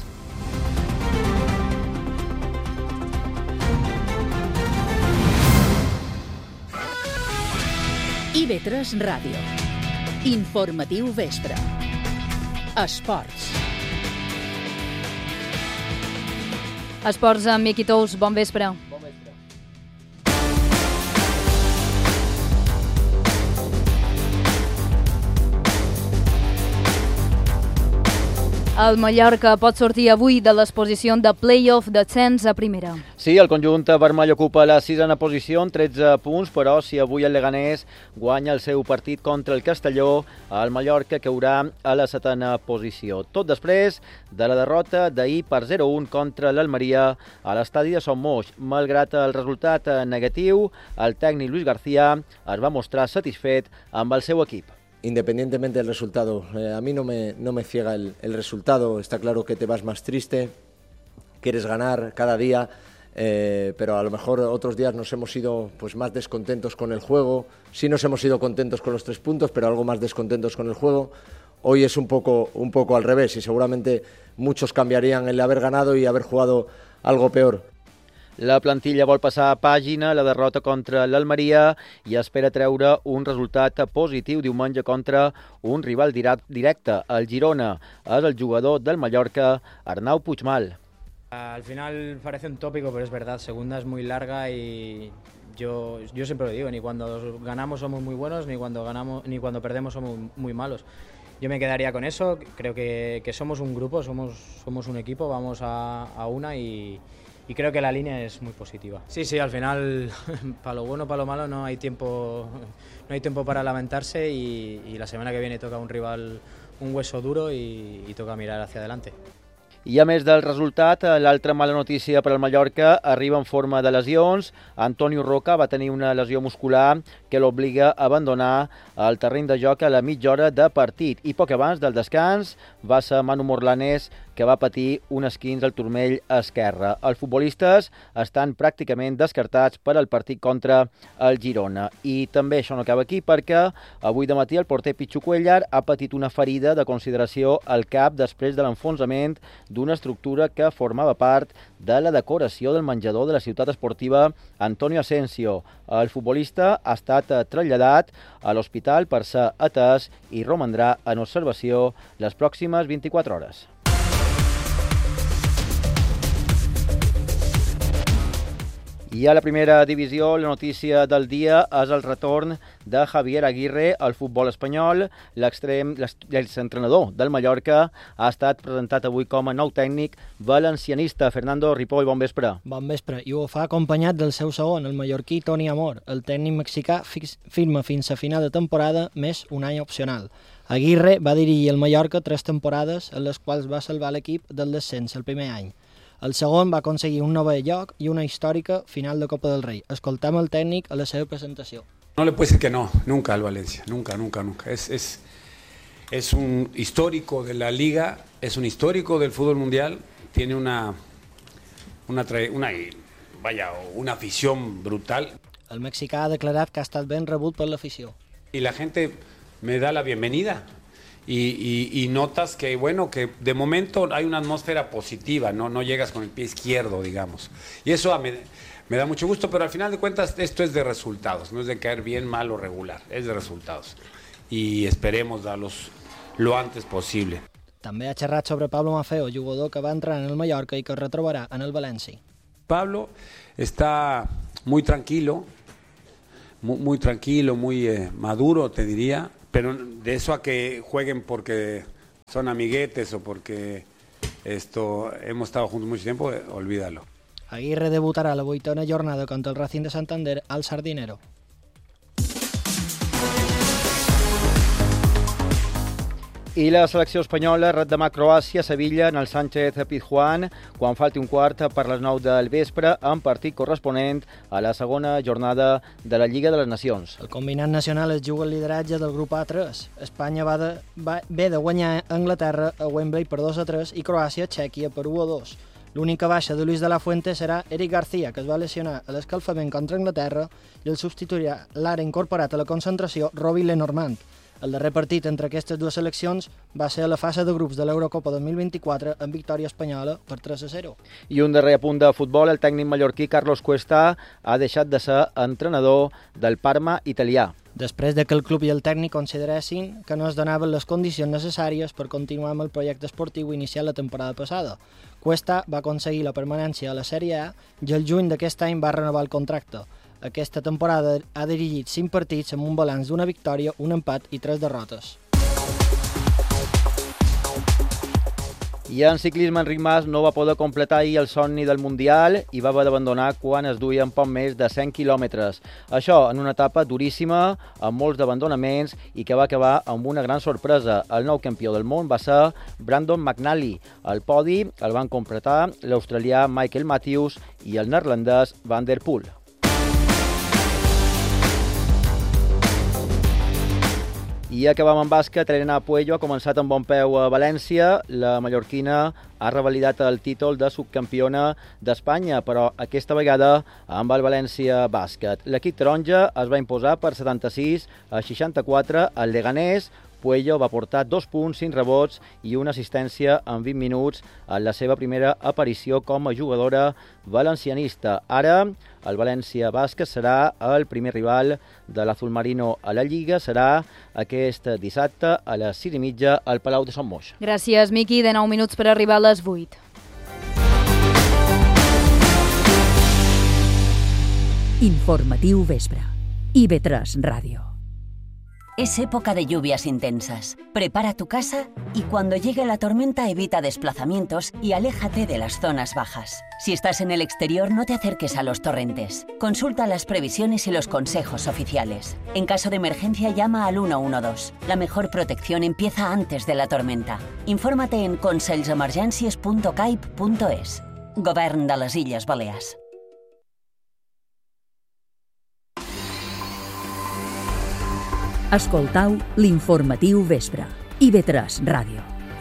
I V tres Ràdio. Informatiu vespre. Esports. Esports amb Miqui Tous. Bon vespre. El Mallorca pot sortir avui de les posicions de play-off d'ascens a primera. Sí, el conjunt vermell ocupa la sisena posició amb tretze punts, però si avui el Leganés guanya el seu partit contra el Castelló, el Mallorca caurà a la setena posició. Tot després de la derrota d'ahir per zero a un contra l'Almeria a l'estadi de Son Moix. Malgrat el resultat negatiu, el tècnic Luis García es va mostrar satisfet amb el seu equip. Independientemente del resultado, eh, a mí no me, no me ciega el, el resultado. Está claro que te vas más triste, quieres ganar cada día, eh, pero a lo mejor otros días nos hemos ido pues, más descontentos con el juego. Sí nos hemos ido contentos con los tres puntos, pero algo más descontentos con el juego. Hoy es un poco, un poco al revés y seguramente muchos cambiarían el haber ganado y haber jugado algo peor. La plantilla vol passar a pàgina la derrota contra l'Almeria i espera treure un resultat positiu diumenge contra un rival directe, el Girona. És el jugador del Mallorca, Arnau Puigmal. Al final parece un tópico, pero es verdad, segunda es muy larga y yo, yo siempre lo digo, ni cuando ganamos somos muy buenos, ni cuando, ganamos, ni cuando perdemos somos muy malos. Yo me quedaría con eso, creo que, que somos un grupo, somos, somos un equipo, vamos a, a una y... Y creo que la línea es muy positiva. Sí, sí, al final, para lo bueno, para lo malo, no hay tiempo, no hay tiempo para lamentarse y, y la semana que viene toca un rival, un hueso duro y, y toca mirar hacia adelante. I a més del resultat, l'altra mala notícia per al Mallorca arriba en forma de lesions. Antonio Roca va tenir una lesió muscular que l'obliga a abandonar el terreny de joc a la mitja hora de partit. I poc abans del descans va ser Manu Morlanes, que va patir un esquinç al turmell esquerre. Els futbolistes estan pràcticament descartats per al partit contra el Girona. I també això no acaba aquí, perquè avui de matí el porter Pichu Cuellar ha patit una ferida de consideració al cap després de l'enfonsament d'una estructura que formava part de la decoració del menjador de la ciutat esportiva Antonio Asensio. El futbolista ha estat traslladat a l'hospital per ser atès i romandrà en observació les pròximes vint-i-quatre hores. I a la primera divisió, la notícia del dia és el retorn de Javier Aguirre al futbol espanyol. L'extrem, l'exentrenador del Mallorca ha estat presentat avui com a nou tècnic valencianista. Fernando Ripoll, bon vespre. Bon vespre, i ho fa acompanyat del seu segon, el mallorquí Toni Amor. El tècnic mexicà firma fins a final de temporada més un any opcional. Aguirre va dirigir el Mallorca tres temporades en les quals va salvar l'equip del descens el primer any. El segon va aconseguir un novè lloc i una històrica final de Copa del Rei. Escoltem el tècnic a la seva presentació. No le puedo decir que no, nunca al Valencia, nunca, nunca, nunca. Es, es, es un histórico de la Liga, es un histórico del fútbol mundial, tiene una, una, una, vaya, una afición brutal. El mexicà ha declarat que ha estat ben rebut per l'afició. Y la gente me da la bienvenida. Y, y, y notas que, bueno, que de momento hay una atmósfera positiva, no, no llegas con el pie izquierdo, digamos. Y eso me, me da mucho gusto, pero al final de cuentas esto es de resultados, no es de caer bien, mal o regular, es de resultados. Y esperemos darlos lo antes posible. També ha xerrat sobre Pablo Maffeo, jugador que va entrar en el Mallorca i que es retrobarà en el València. Pablo está muy tranquilo, muy, muy tranquilo, muy eh, maduro, te diría. Pero de eso a que jueguen porque son amiguetes o porque esto hemos estado juntos mucho tiempo, eh, olvídalo. Aguirre debutarà a la vuitena jornada contra el Racing de Santander al Sardinero. I la selecció espanyola ret demà Croàcia a Sevilla en el Sánchez Pizjuán quan falti un quart per les nou del vespre en partit corresponent a la segona jornada de la Lliga de les Nacions. El combinat nacional es juga el lideratge del grup A tres. Espanya va de, va, ve de guanyar a Anglaterra a Wembley per dos a tres i Croàcia a Txèquia per u a dos. L'única baixa de Luis de la Fuente serà Eric García, que es va lesionar a l'escalfament contra Anglaterra i el substituirà l'ara incorporat a la concentració Robbie Lenormand. El darrer partit entre aquestes dues seleccions va ser a la fase de grups de l'Eurocopa dos mil vint-i-quatre amb victòria espanyola per tres a zero. I un darrer apunt de futbol, el tècnic mallorquí Carlos Cuesta ha deixat de ser entrenador del Parma italià. Després de que el club i el tècnic consideressin que no es donaven les condicions necessàries per continuar amb el projecte esportiu iniciat la temporada passada. Cuesta va aconseguir la permanència a la Sèrie A i el juny d'aquest any va renovar el contracte. Aquesta temporada ha dirigit cinc partits amb un balanç d'una victòria, un empat i tres derrotes. I en ciclisme, Enric Mas no va poder completar ahir el somni del Mundial i va haver d'abandonar quan es duien poc més de cent quilòmetres. Això en una etapa duríssima, amb molts d'abandonaments i que va acabar amb una gran sorpresa. El nou campió del món va ser Brandon McNally. El podi el van completar l'australià Michael Matthews i el neerlandès Van der Poel. I acabam amb bàsquet. Elena Puello ha començat amb bon peu a València. La mallorquina ha revalidat el títol de subcampiona d'Espanya, però aquesta vegada amb el València Bàsquet. L'equip taronja es va imposar per setanta-sis a seixanta-quatre al Leganés. Puello va portar dos punts, cinc rebots i una assistència en vint minuts en la seva primera aparició com a jugadora valencianista. Ara, el València Bàsquet serà el primer rival de l'Azul Marino a la Lliga. Serà aquest dissabte a les sis i mitja al Palau de Sant Moix. Gràcies, Miqui. De nou minuts per arribar a les vuit. Informatiu vespre. I ve tres Ràdio. Es época de lluvias intensas. Prepara tu casa y cuando llegue la tormenta evita desplazamientos y aléjate de las zonas bajas. Si estás en el exterior, no te acerques a los torrentes. Consulta las previsiones y los consejos oficiales. En caso de emergencia, llama al uno uno dos. La mejor protección empieza antes de la tormenta. Infórmate en consells-emergències punt caip punt es. Govern de les Illes Balears. Escoltau l'informatiu vespre. I ve tres Ràdio.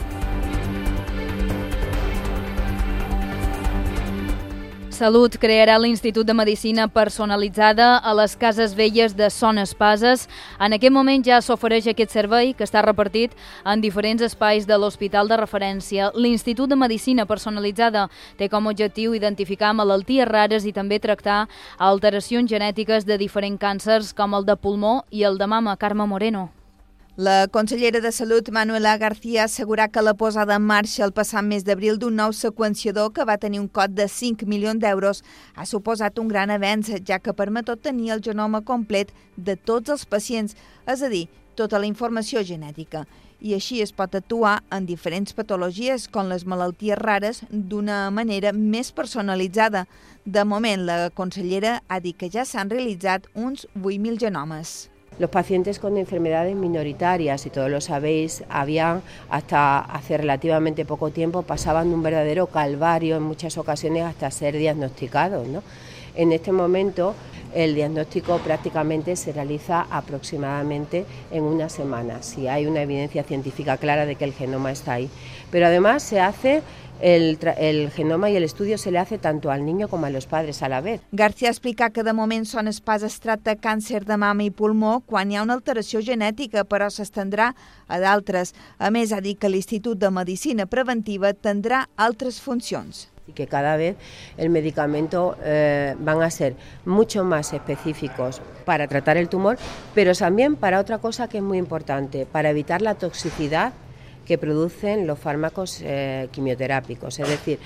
Salut crearà l'Institut de Medicina Personalitzada a les Cases Velles de Son Espases. En aquest moment ja s'ofereix aquest servei, que està repartit en diferents espais de l'hospital de referència. L'Institut de Medicina Personalitzada té com a objectiu identificar malalties rares i també tractar alteracions genètiques de diferents càncers, com el de pulmó i el de mama. Carme Moreno. La consellera de Salut, Manuela García, ha assegurat que la posada en marxa el passat mes d'abril d'un nou seqüenciador que va tenir un cost de cinc milions d'euros ha suposat un gran avenç, ja que permet obtenir el genoma complet de tots els pacients, és a dir, tota la informació genètica. I així es pot actuar en diferents patologies, com les malalties rares, d'una manera més personalitzada. De moment, la consellera ha dit que ja s'han realitzat uns vuit mil genomes. Los pacientes con enfermedades minoritarias, y todos lo sabéis, habían hasta hace relativamente poco tiempo pasaban un verdadero calvario en muchas ocasiones hasta ser diagnosticados, ¿no? En este momento el diagnóstico prácticamente se realiza aproximadamente en una semana, si hay una evidencia científica clara de que el genoma está ahí. Pero además se hace El, el genoma i l'estudio se le hace tanto al niño como a los padres a la vez. García ha explicat que de moment són espais es tracta càncer de mama i pulmó quan hi ha una alteració genètica, però s'estendrà a d'altres. A més, ha dit que l'Institut de Medicina Preventiva tindrà altres funcions. Y que cada vez el medicamento eh, van a ser mucho más específicos para tratar el tumor, pero también para otra cosa que es muy importante, para evitar la toxicidad que producen los fármacos eh, quimioterápicos. Es decir,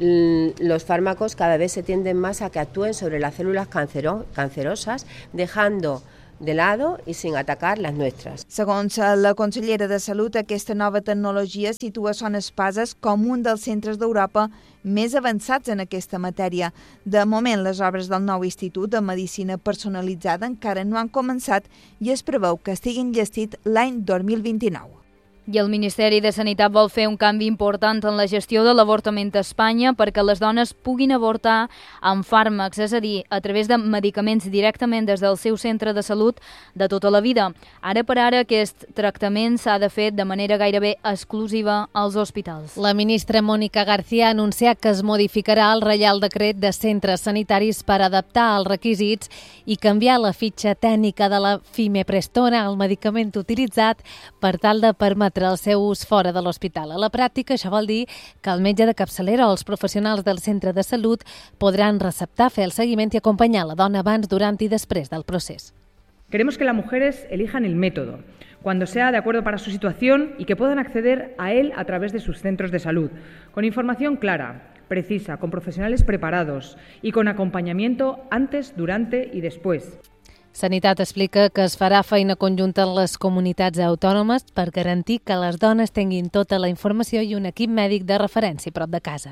los fármacos cada vez se tienden más a que actúen sobre las células cancero cancerosas, dejando de lado i sin atacar les nostres. Segons la consellera de Salut, aquesta nova tecnologia situa Son Espases com un dels centres d'Europa més avançats en aquesta matèria. De moment, les obres del nou Institut de Medicina Personalitzada encara no han començat i es preveu que estiguin llestit l'any dos mil vint-i-nou. I el Ministeri de Sanitat vol fer un canvi important en la gestió de l'avortament a Espanya perquè les dones puguin avortar amb fàrmacs, és a dir, a través de medicaments directament des del seu centre de salut de tota la vida. Ara per ara aquest tractament s'ha de fer de manera gairebé exclusiva als hospitals. La ministra Mónica García ha anunciat que es modificarà el Reial Decret de Centres Sanitaris per adaptar els requisits i canviar la fitxa tècnica de la fimeprestona, el medicament utilitzat, per tal de permetre el seu ús fora de l'hospital. A la pràctica, això vol dir que el metge de capçalera o els professionals del centre de salut podran receptar, fer el seguiment i acompanyar la dona abans, durant i després del procés. Queremos que las mujeres elijan el método, cuando sea de acuerdo para su situación y que puedan acceder a él a través de sus centros de salud, con información clara, precisa, con profesionales preparados y con acompañamiento antes, durante y después. Sanitat explica que es farà feina conjunta en les comunitats autònomes per garantir que les dones tinguin tota la informació i un equip mèdic de referència prop de casa.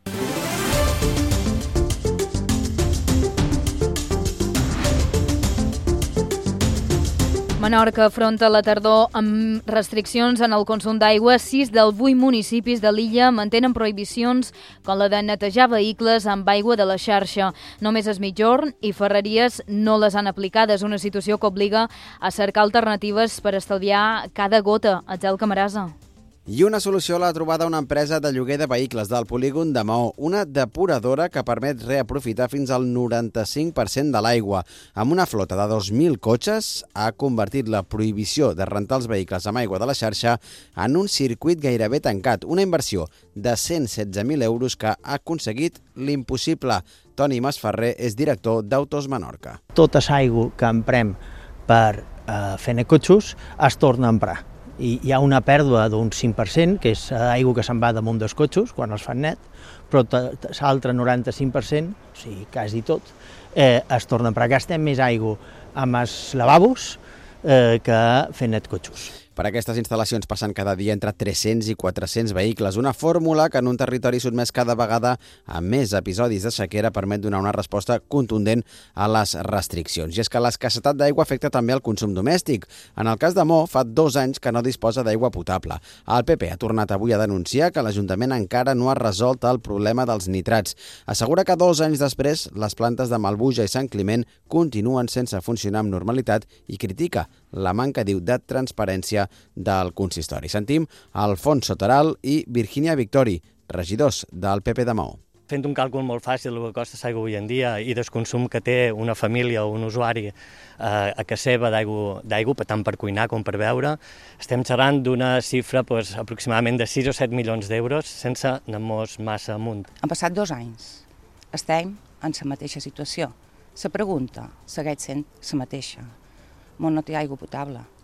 Menorca afronta la tardor amb restriccions en el consum d'aigua. Sis dels vuit municipis de l'illa mantenen prohibicions com la de netejar vehicles amb aigua de la xarxa. Només es Migjorn i Ferreries no les han aplicades, una situació que obliga a cercar alternatives per estalviar cada gota. Atzel Camarasa. I una solució l'ha trobada una empresa de lloguer de vehicles del polígon de Maó, una depuradora que permet reaprofitar fins al noranta-cinc per cent de l'aigua. Amb una flota de dos mil cotxes, ha convertit la prohibició de rentar els vehicles amb aigua de la xarxa en un circuit gairebé tancat, una inversió de cent setze mil euros que ha aconseguit l'impossible. Toni Masferrer és director d'Autos Menorca. Tota l'aigua que emprem per eh, fer net cotxos es torna a emprar. I hi ha una pèrdua d'un cinc per cent, que és aigua que se'n va damunt dels cotxos quan els fan net, però l'altre noranta-cinc per cent, o sigui, quasi tot, eh, es torna a emprar. Gastem més aigua amb els lavabos eh, que fent net cotxos. Per aquestes instal·lacions passen cada dia entre tres-cents i quatre-cents vehicles, una fórmula que en un territori sotmès cada vegada a més episodis de sequera permet donar una resposta contundent a les restriccions. I és que l'escassetat d'aigua afecta també el consum domèstic. En el cas de Mo, fa dos anys que no disposa d'aigua potable. El P P ha tornat avui a denunciar que l'Ajuntament encara no ha resolt el problema dels nitrats. Assegura que dos anys després les plantes de Malbuja i Sant Climent continuen sense funcionar amb normalitat i critica la manca, diu, de transparència del consistori. Sentim Alfonso Taral i Virginia Victori, regidors del P P de Maó. Fent un càlcul molt fàcil del que costa l'aigua avui en dia i del consum que té una família o un usuari eh, a casa seva d'aigua, tant per cuinar com per beure, estem xerrant d'una xifra pues, aproximadament de sis o set milions d'euros sense anar-nos massa amunt. Han passat dos anys. Estem en la mateixa situació. La pregunta segueix sent la mateixa. Mo no té aigua potable.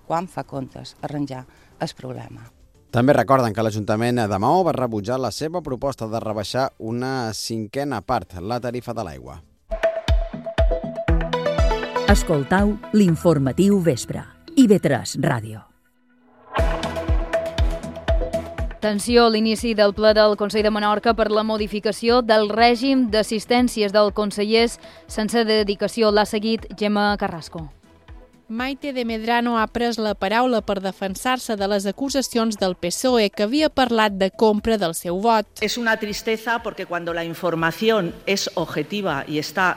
quan fa comptes arranjar el problema. També recorden que l'Ajuntament de Maó va rebutjar la seva proposta de rebaixar una cinquena part la tarifa de l'aigua. Escoltau l'informatiu vespre. I ve tres Ràdio. Atenció a l'inici del ple del Consell de Menorca per la modificació del règim d'assistències dels consellers sense dedicació. L'ha seguit Gemma Carrasco. Maite de Medrano ha pres la paraula per defensar-se de les acusacions del P S O E, que havia parlat de compra del seu vot. Es una tristeza porque cuando la información es objetiva y está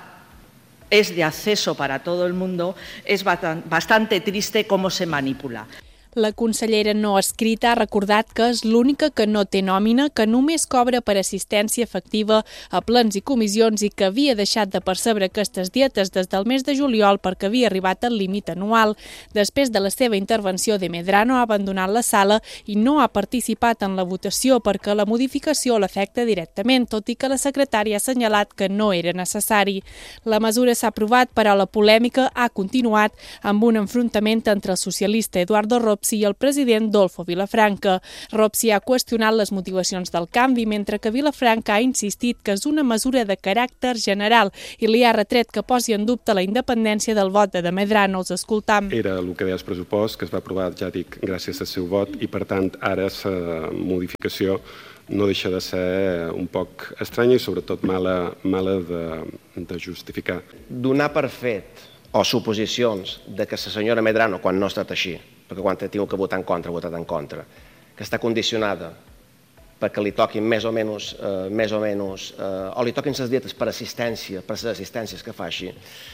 es de acceso para todo el mundo, es bastante triste cómo se manipula. La consellera no escrita ha recordat que és l'única que no té nòmina, que només cobra per assistència efectiva a plens i comissions i que havia deixat de percebre aquestes dietes des del mes de juliol perquè havia arribat al límit anual. Després de la seva intervenció, de Medrano ha abandonat la sala i no ha participat en la votació perquè la modificació l'afecta directament, tot i que la secretària ha assenyalat que no era necessari. La mesura s'ha aprovat, però la polèmica ha continuat amb un enfrontament entre el socialista Eduardo Ropsi i el president Dolfo Vilafranca. Ropsi ha qüestionat les motivacions del canvi, mentre que Vilafranca ha insistit que és una mesura de caràcter general i li ha retret que posi en dubte la independència del vot de Medrano. Els escoltam. Era el que deia el pressupost, que es va aprovar, ja dic, gràcies al seu vot, i per tant ara la modificació no deixa de ser un poc estranya i sobretot mala, mala de, de justificar. Donar per fet o suposicions de que la senyora Medrano, quan no ha estat així, perquè quan ha tingut que votar en contra, ha votat en contra, que està condicionada perquè li toquin més o menys, eh, més o menys, eh, o li toquin les dietes per assistència, per les assistències que faci,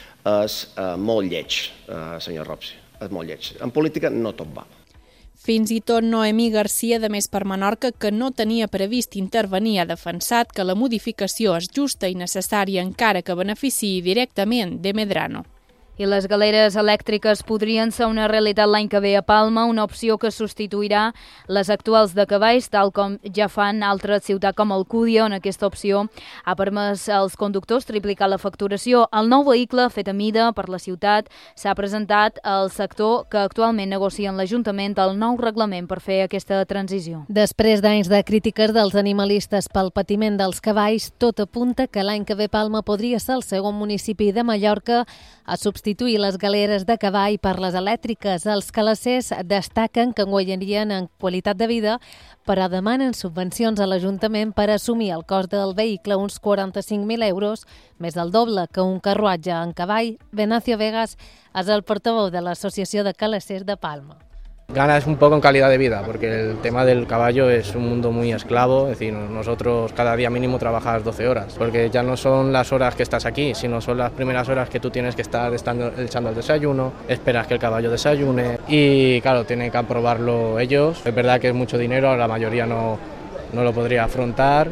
és eh, molt lleig, eh, senyor Ropsi, és molt lleig. En política no tot va. Fins i tot Noemí Garcia, de Més per Menorca, que no tenia previst intervenir, ha defensat que la modificació és justa i necessària encara que beneficiï directament de Medrano. I les galeres elèctriques podrien ser una realitat l'any que ve a Palma, una opció que substituirà les actuals de cavalls, tal com ja fan altres ciutats com Alcúdia, on aquesta opció ha permès als conductors triplicar la facturació. El nou vehicle, fet a mida per la ciutat, s'ha presentat al sector que actualment negocia en l'Ajuntament el nou reglament per fer aquesta transició. Després d'anys de crítiques dels animalistes pel patiment dels cavalls, tot apunta que l'any que ve Palma podria ser el segon municipi de Mallorca a substituir les galeres de cavall per les elèctriques. Els calassers destaquen que guanyarien en qualitat de vida, però demanen subvencions a l'Ajuntament per assumir el cost del vehicle, uns quaranta-cinc mil euros, més del doble que un carruatge en cavall. Benacio Vegas és el portaveu de l'Associació de Calassers de Palma. Ganas un poco en calidad de vida, porque el tema del caballo es un mundo muy esclavo, es decir, nosotros cada día mínimo trabajas doce horas, porque ya no son las horas que estás aquí, sino son las primeras horas que tú tienes que estar estando, echando el desayuno, esperas que el caballo desayune y claro, tienen que aprobarlo ellos. Es verdad que es mucho dinero, la mayoría no, no lo podría afrontar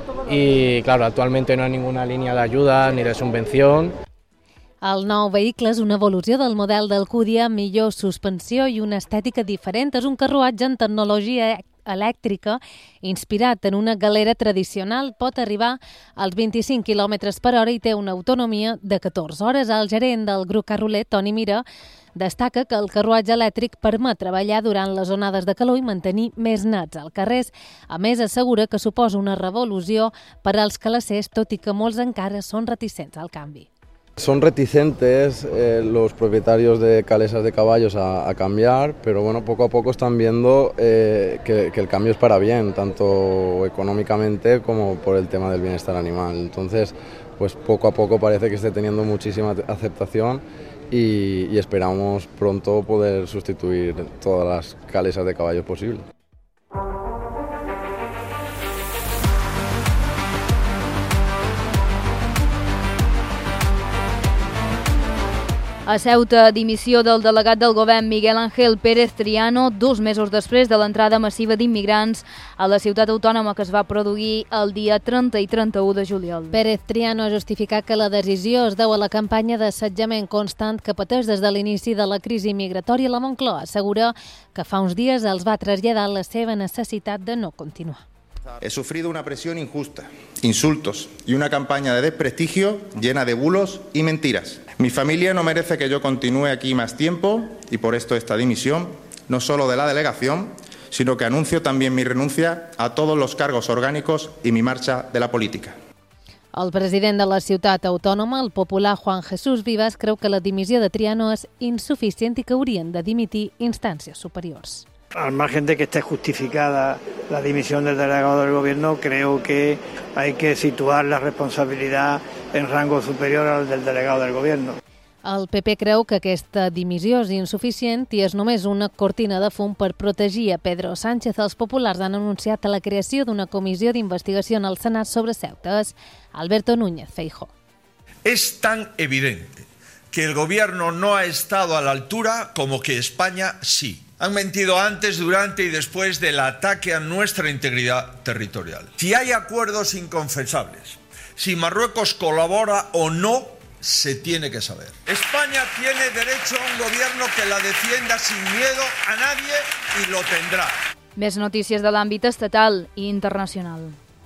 y claro, actualmente no hay ninguna línea de ayuda ni de subvención. El nou vehicle és una evolució del model d'Alcúdia, millor suspensió i una estètica diferent. És un carruatge en tecnologia elèctrica inspirat en una galera tradicional. Pot arribar als vint-i-cinc quilòmetres per hora i té una autonomia de catorze hores. El gerent del grup carroler, Toni Mira, destaca que el carruatge elèctric permet treballar durant les onades de calor i mantenir més nets als carrers. A més, assegura que suposa una revolució per als calassers, tot i que molts encara són reticents al canvi. Son reticentes eh, los propietarios de calesas de caballos a, a cambiar, pero bueno, poco a poco están viendo eh, que, que el cambio es para bien, tanto económicamente como por el tema del bienestar animal. Entonces, pues poco a poco parece que esté teniendo muchísima aceptación y, y esperamos pronto poder sustituir todas las calesas de caballos posibles. A Ceuta, dimissió del delegat del govern Miguel Ángel Pérez Triano dos mesos després de l'entrada massiva d'immigrants a la ciutat autònoma que es va produir el dia trenta i trenta-u de juliol. Pérez Triano ha justificat que la decisió es deu a la campanya d'assetjament constant que pateix des de l'inici de la crisi migratòria. La Moncloa assegura que fa uns dies els va traslladar la seva necessitat de no continuar. He sufrido una presión injusta, insultos y una campaña de desprestigio llena de bulos y mentiras. Mi familia no merece que yo continúe aquí más tiempo y por esto esta dimisión, no solo de la delegación, sino que anuncio también mi renuncia a todos los cargos orgánicos y mi marcha de la política. El president de la ciutat autònoma, el popular Juan Jesús Vivas, creu que la dimissió de Triano és insuficient i que haurien de dimitir instàncies superiors. Al margen de que esté justificada la dimisión del delegado del Gobierno, creo que hay que situar la responsabilidad en rango superior al del delegado del Gobierno. El P P creu que aquesta dimissió és insuficient i és només una cortina de fum per protegir a Pedro Sánchez. Els populars han anunciat la creació d'una comissió d'investigació en el Senat sobre Ceuta. Alberto Núñez Feijóo. Es tan evidente que el Gobierno no ha estado a la altura como que España sí. Han mentido antes, durante y después del ataque a nuestra integridad territorial. Si hay acuerdos inconfesables, si Marruecos colabora o no, se tiene que saber. España tiene derecho a un gobierno que la defienda sin miedo a nadie y lo tendrá. Més notícies de l'àmbit estatal i internacional.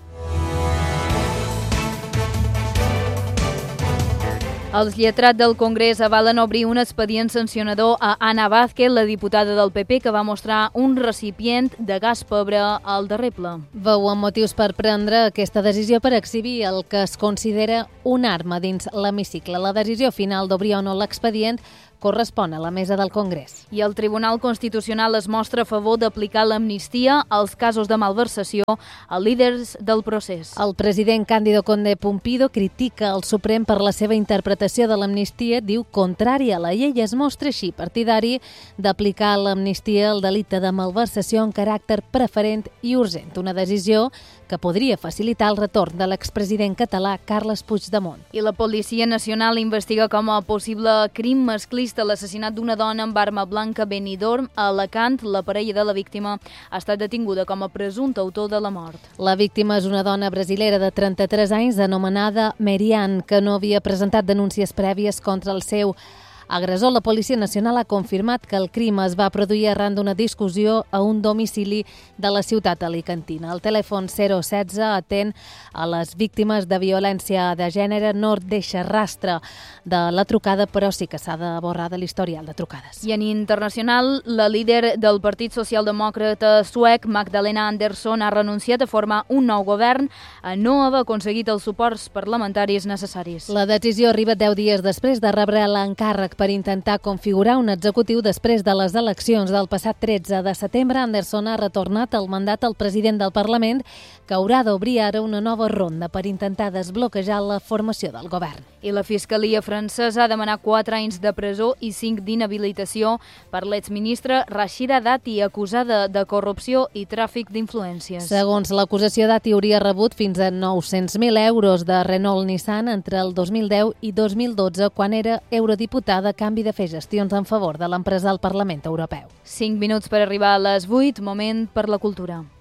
Els lletrats del Congrés avalen obrir un expedient sancionador a Ana Vázquez, la diputada del P P, que va mostrar un recipient de gas pebre al darrer ple. Veuen motius per prendre aquesta decisió per exhibir el que es considera un arma dins l'hemicicle. La decisió final d'obrir o no l'expedient correspon a la mesa del Congrés. I el Tribunal Constitucional es mostra a favor d'aplicar l'amnistia als casos de malversació a líders del procés. El president Cándido Conde Pumpido critica el Suprem per la seva interpretació de l'amnistia, diu contrària a la llei, es mostra així partidari d'aplicar l'amnistia al delicte de malversació en caràcter preferent i urgent, una decisió que podria facilitar el retorn de l'expresident català Carles Puigdemont. I la Policia Nacional investiga com a possible crim masclista l'assassinat d'una dona amb arma blanca a Benidorm, a Alacant. La parella de la víctima ha estat detinguda com a presumpte autor de la mort. La víctima és una dona brasilera de trenta-tres anys anomenada Merian, que no havia presentat denúncies prèvies contra el seu agressor. La Policia Nacional ha confirmat que el crim es va produir arran d'una discussió a un domicili de la ciutat alicantina. El telèfon zero setze atén a les víctimes de violència de gènere, no deixa rastre de la trucada, però sí que s'ha de borrar de l'historial de trucades. I en internacional, la líder del Partit Socialdemòcrata suec, Magdalena Andersson, ha renunciat a formar un nou govern a no haver aconseguit els suports parlamentaris necessaris. La decisió arriba deu dies després de rebre l'encàrrec per intentar configurar un executiu després de les eleccions del passat tretze de setembre. Andersson ha retornat el mandat al president del Parlament, que haurà d'obrir ara una nova ronda per intentar desbloquejar la formació del govern. I la Fiscalia francesa ha demanat quatre anys de presó i cinc d'inhabilitació per l'exministra Rachida Dati, acusada de corrupció i tràfic d'influències. Segons l'acusació, Dati hauria rebut fins a nou-cents mil euros de Renault-Nissan entre el dos mil deu i dos mil dotze, quan era eurodiputada, a canvi de fer gestions en favor de l'empresa al Parlament Europeu. Cinc minuts per arribar a les vuit, moment per la cultura.